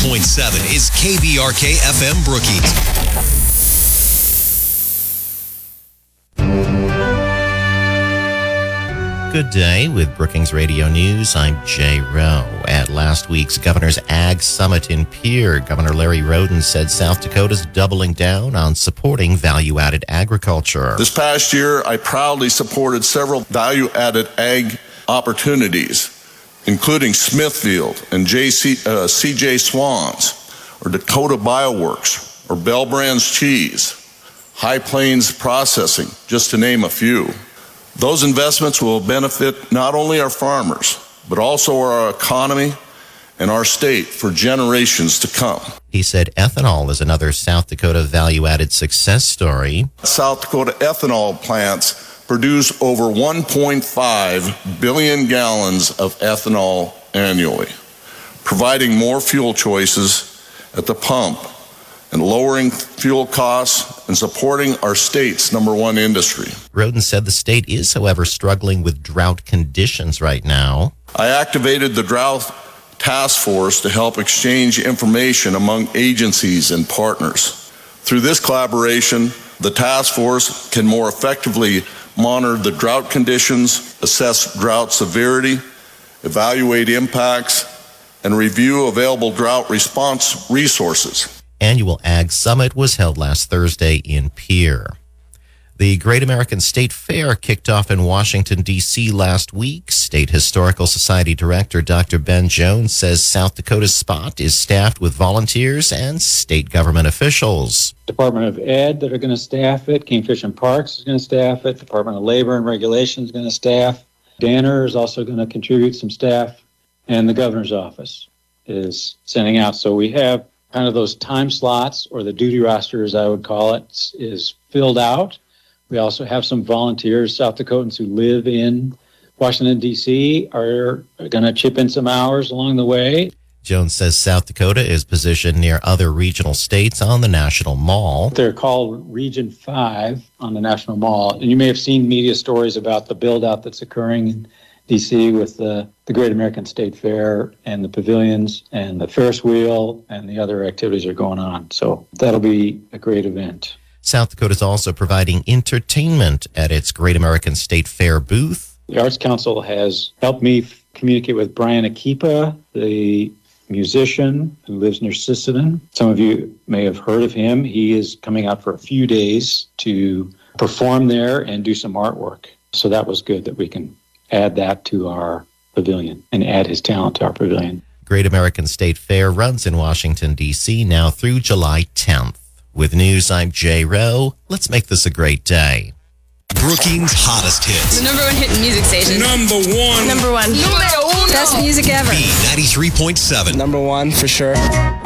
is KVRK FM Brookings. Good day with Brookings Radio News. I'm Jay Rowe. At last week's Governor's Ag Summit in Pierre, Governor Larry Roden said South Dakota's doubling down on supporting value-added agriculture. This past year, I proudly supported several value-added ag opportunities, including Smithfield and CJ Swans, or Dakota Bioworks, or Bell Brands Cheese, High Plains Processing, just to name a few. Those investments will benefit not only our farmers, but also our economy and our state for generations to come. He said ethanol is another South Dakota value-added success story. South Dakota ethanol plants produce over 1.5 billion gallons of ethanol annually, providing more fuel choices at the pump and lowering fuel costs and supporting our state's number one industry. Roden said the state is, however, struggling with drought conditions right now. I activated the drought task force to help exchange information among agencies and partners. Through this collaboration, the task force can more effectively monitor the drought conditions, assess drought severity, evaluate impacts, and review available drought response resources. Annual Ag Summit was held last Thursday in Pierre. The Great American State Fair kicked off in Washington, D.C. last week. State Historical Society Director Dr. Ben Jones says South Dakota's spot is staffed with volunteers and state government officials. Department of Ed that are going to staff it. Kingfish and Parks is going to staff it. Department of Labor and Regulation is going to staff. Danner is also going to contribute some staff. And the governor's office is sending out. So we have kind of those time slots, or the duty roster, as I would call it, is filled out. We also have some volunteers, South Dakotans who live in Washington, D.C., are going to chip in some hours along the way. Jones says South Dakota is positioned near other regional states on the National Mall. They're called Region 5 on the National Mall. And you may have seen media stories about the build-out that's occurring in D.C. with the Great American State Fair and the pavilions and the Ferris wheel and the other activities are going on. So that'll be a great event. South Dakota is also providing entertainment at its Great American State Fair booth. The Arts Council has helped me communicate with Brian Akipa, the musician who lives near Sisseton. Some of you may have heard of him. He is coming out for a few days to perform there and do some artwork. So that was good that we can add that to our pavilion and add his talent to our pavilion. Great American State Fair runs in Washington, D.C. now through July 10th. With news, I'm Jay Rowe. Let's make this a great day. Brookings' hottest hits. The number one hit music station. Number one. Number one. Best music ever. B93.7. Number one for sure.